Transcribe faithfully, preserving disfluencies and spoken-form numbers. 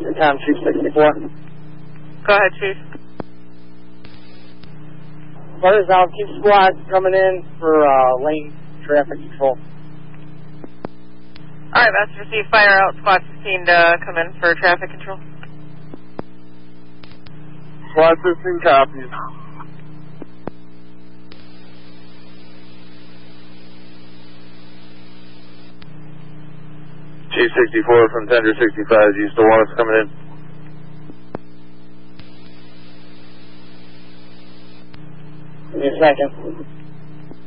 Tom Chief sixty-four. Go ahead, Chief. Butters out, keep squad coming in for uh, lane traffic control. All right, Master Steve, fire out Squad fifteen to come in for traffic control. Squad fifteen copies. Chief sixty-four from Tender sixty-five, you still want us coming in? Give me a second.